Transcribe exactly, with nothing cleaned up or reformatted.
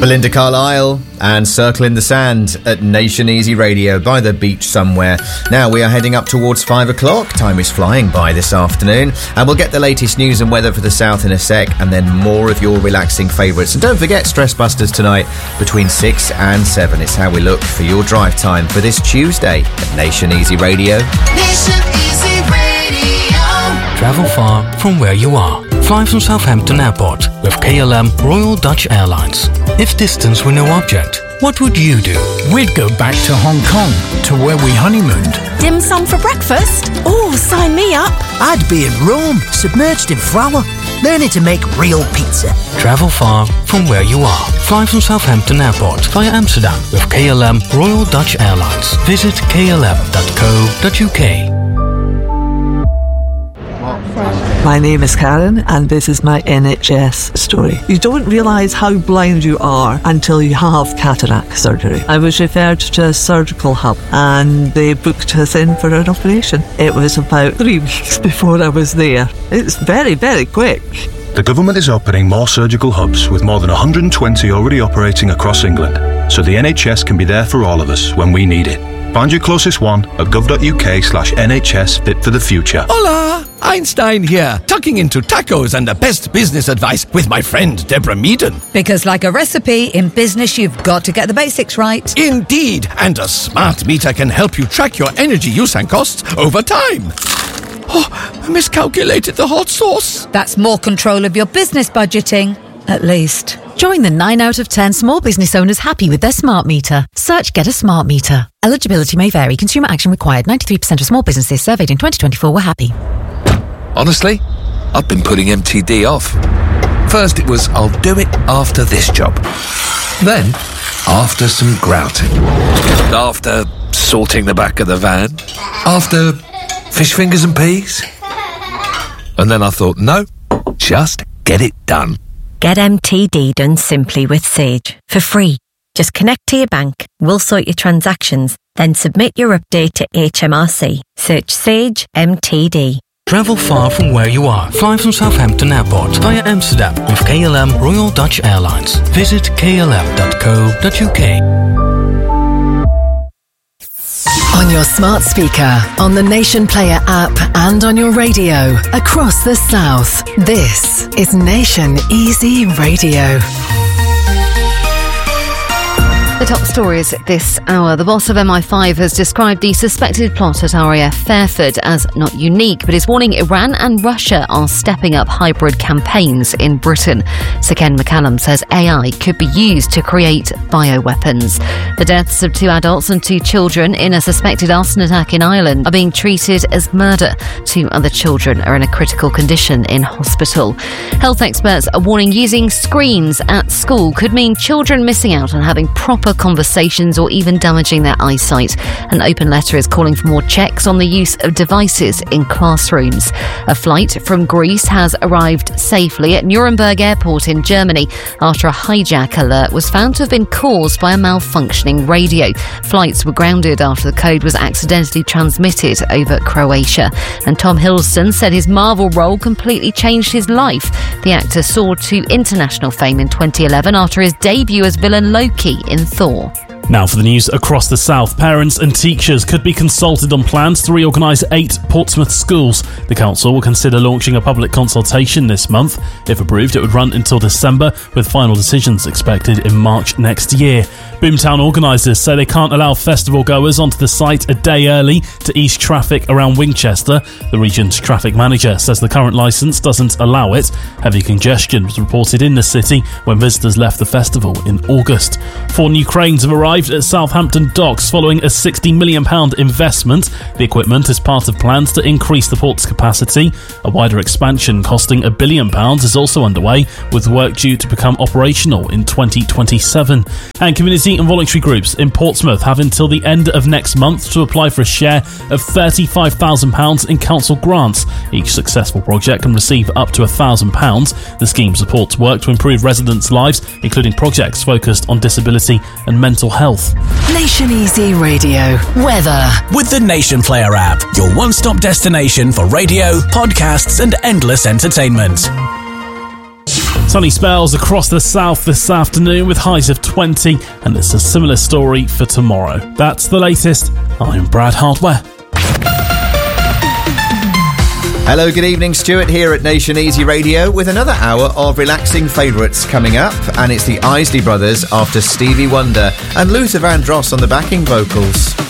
Belinda Carlisle and Circle in the Sand at Nation Easy Radio by the beach somewhere. Now we are heading up towards five o'clock. Time is flying by this afternoon, and we'll get the latest news and weather for the south in a sec, and then more of your relaxing favourites. And don't forget Stress Busters tonight between six and seven. It's how we look for your drive time for this Tuesday at Nation Easy Radio. Nation Easy Radio. Travel far from where you are. Fly from Southampton Airport with K L M Royal Dutch Airlines. If distance were no object, what would you do? We'd go back to Hong Kong, to where we honeymooned. Dim sum for breakfast? Oh, sign me up. I'd be in Rome, submerged in flour, learning to make real pizza. Travel far from where you are. Fly from Southampton Airport via Amsterdam with K L M Royal Dutch Airlines. Visit k l m dot co dot u k. My name is Karen, and this is my N H S story. You don't realise how blind you are until you have cataract surgery. I was referred to a surgical hub, and they booked us in for an operation. It was about three weeks before I was there. It's very, very quick. The government is opening more surgical hubs, with more than one hundred twenty already operating across England, so the N H S can be there for all of us when we need it. Find your closest one at gov.uk slash NHS Fit for the Future. Hola! Einstein here, tucking into tacos and the best business advice with my friend Deborah Meaden. Because like a recipe, in business you've got to get the basics right. Indeed, and a smart meter can help you track your energy use and costs over time. Oh, I miscalculated the hot sauce. That's more control of your business budgeting, at least. Join the nine out of ten small business owners happy with their smart meter. Search Get a Smart Meter. Eligibility may vary. Consumer action required. ninety-three percent of small businesses surveyed in twenty twenty-four were happy. Honestly, I've been putting M T D off. First it was, I'll do it after this job. Then, after some grouting. After sorting the back of the van. After fish fingers and peas. And then I thought, no, just get it done. Get M T D done simply with Sage, for free. Just connect to your bank, we'll sort your transactions, then submit your update to H M R C. Search Sage M T D. Travel far from where you are. Fly from Southampton Airport via Amsterdam with K L M Royal Dutch Airlines. Visit k l m dot co dot u k. On your smart speaker, on the Nation Player app, and on your radio across the South. This is Nation Easy Radio. The top stories this hour. The boss of M I five has described the suspected plot at R A F Fairford as not unique, but is warning Iran and Russia are stepping up hybrid campaigns in Britain. Sir Ken McCallum says A I could be used to create bioweapons. The deaths of two adults and two children in a suspected arson attack in Ireland are being treated as murder. Two other children are in a critical condition in hospital. Health experts are warning using screens at school could mean children missing out on having proper conversations or even damaging their eyesight. An open letter is calling for more checks on the use of devices in classrooms. A flight from Greece has arrived safely at Nuremberg Airport in Germany after a hijack alert was found to have been caused by a malfunctioning radio. Flights were grounded after the code was accidentally transmitted over Croatia. And Tom Hiddleston said his Marvel role completely changed his life. The actor soared to international fame in twenty eleven after his debut as villain Loki in Thor. Now for the news across the South. Parents and teachers could be consulted on plans to reorganise eight Portsmouth schools. The council will consider launching a public consultation this month. If approved, it would run until December, with final decisions expected in March next year. Boomtown organisers say they can't allow festival goers onto the site a day early to ease traffic around Winchester. The region's traffic manager says the current licence doesn't allow it. Heavy congestion was reported in the city when visitors left the festival in August. Four new cranes have arrived at Southampton docks following a sixty million pounds investment. The equipment is part of plans to increase the port's capacity. A wider expansion costing a billion pounds is also underway, with work due to become operational in twenty twenty-seven. And community and voluntary groups in Portsmouth have until the end of next month to apply for a share of thirty-five thousand pounds in council grants. Each successful project can receive up to one thousand pounds. The scheme supports work to improve residents' lives, including projects focused on disability and mental health. Nation Easy Radio. Weather. With the Nation Player app, your one-stop destination for radio, podcasts and endless entertainment. Sunny spells across the south this afternoon with highs of twenty, and it's a similar story for tomorrow. That's the latest. I'm Brad Hardware. Hello, good evening. Stuart here at Nation Easy Radio with another hour of relaxing favourites coming up, and it's the Isley Brothers after Stevie Wonder and Luther Vandross on the backing vocals.